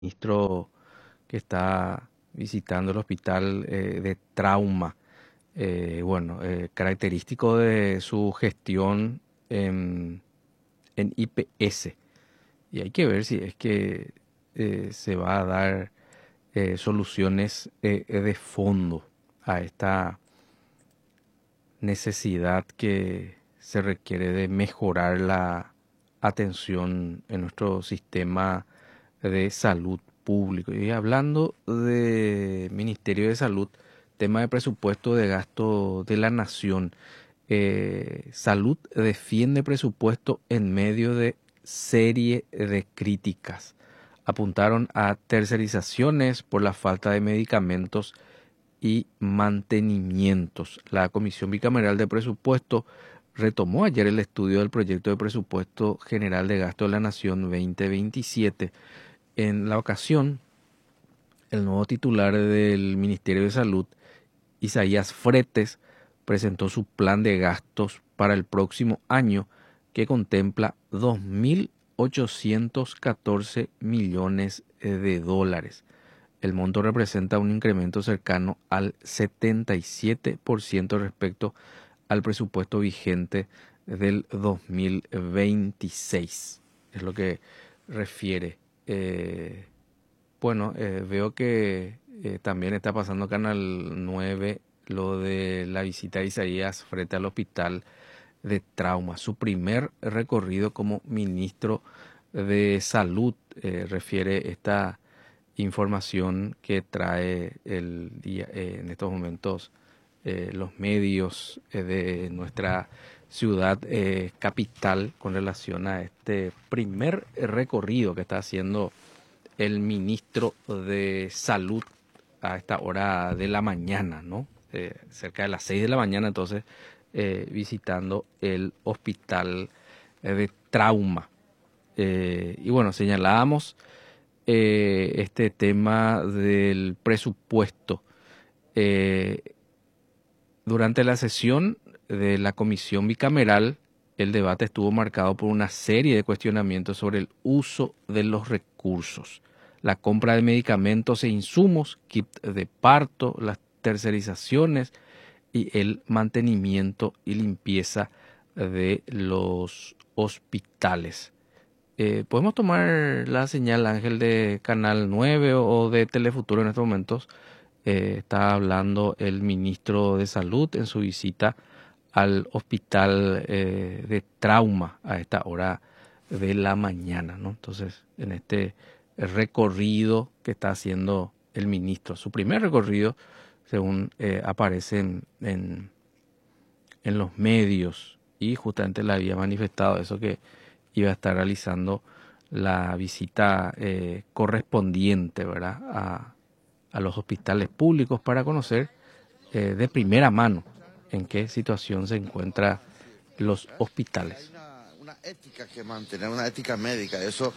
Ministro que está visitando el hospital de trauma. Característico de su gestión en IPS. Y hay que ver si es que se va a dar soluciones de fondo a esta necesidad que se requiere de mejorar la atención en nuestro sistema de salud público. Y hablando de Ministerio de Salud, tema de presupuesto de gasto de la nación. Salud defiende presupuesto en medio de serie de críticas. Apuntaron a tercerizaciones por la falta de medicamentos y mantenimientos. La Comisión Bicameral de Presupuesto retomó ayer el estudio del proyecto de presupuesto general de gasto de la Nación 2027. En la ocasión, el nuevo titular del Ministerio de Salud, Isaías Fretes, presentó su plan de gastos para el próximo año que contempla 2.814 millones de dólares. El monto representa un incremento cercano al 77% respecto al presupuesto vigente del 2026. Es lo que refiere. Veo que también está pasando Canal 9 lo de la visita de Isaías frente al hospital de trauma. Su primer recorrido como ministro de Salud, refiere esta información que trae el día, en estos momentos los medios de nuestra ciudad capital con relación a este primer recorrido que está haciendo el ministro de Salud a esta hora de la mañana, ¿no? Cerca de las 6 de la mañana, entonces, visitando el hospital de trauma. Señalábamos este tema del presupuesto. Durante la sesión de la comisión bicameral, el debate estuvo marcado por una serie de cuestionamientos sobre el uso de los recursos, la compra de medicamentos e insumos, kit de parto, las tercerizaciones y el mantenimiento y limpieza de los hospitales. Podemos tomar la señal, Ángel, de Canal 9 o de Telefuturo en estos momentos. Está hablando el ministro de Salud en su visita al hospital de trauma a esta hora de la mañana, ¿no? Entonces, en este recorrido que está haciendo el ministro, su primer recorrido, según aparece en los medios, y justamente le había manifestado eso, que iba a estar realizando la visita correspondiente, ¿verdad?, a los hospitales públicos para conocer de primera mano en qué situación se encuentran los hospitales. Hay una ética que mantener, una ética médica. Eso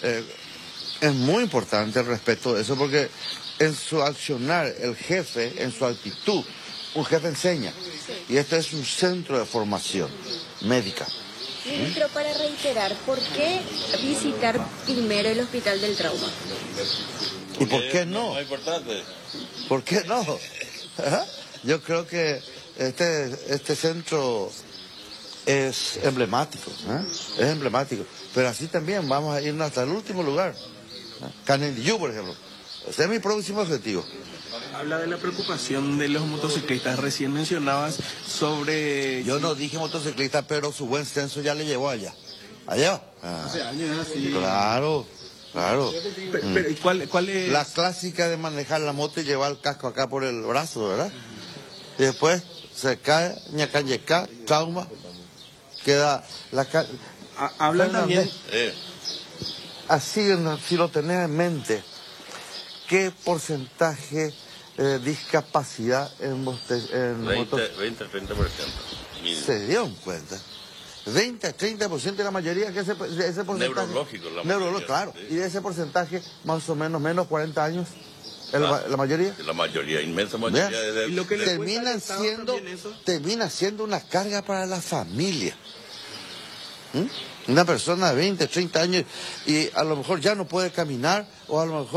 es muy importante, el respeto de eso, porque en su accionar, el jefe, en su actitud, un jefe enseña. Y este es un centro de formación médica. Ministro, para reiterar, ¿por qué visitar primero el hospital del trauma? ¿Y por qué no? No es importante. ¿Por qué no? Yo creo que este centro es emblemático, es emblemático. Pero así también vamos a irnos hasta el último lugar. Canindiyú, por ejemplo. Ese es mi próximo objetivo. Habla de la preocupación de los motociclistas. Recién mencionabas sobre... Yo no dije motociclista, pero su buen censo ya le llevó allá. ¿Allá? Hace años así. Claro. Pero ¿cuál es? La clásica de manejar la moto y llevar el casco acá por el brazo, ¿verdad? Y después se cae, ñaca, trauma, queda la... Hablan también... Así, si lo tenés en mente, ¿qué porcentaje de discapacidad en 20-30%. se dieron cuenta? 20-30% de la mayoría, que ese porcentaje... Neurológico, la mayoría. Claro. Sí. Y de ese porcentaje, más o menos 40 años, la mayoría. La mayoría, inmensa mayoría. Y lo que le Termina cuesta al Estado también eso. siendo una carga para la familia. Una persona de 20, 30 años y a lo mejor ya no puede caminar o a lo mejor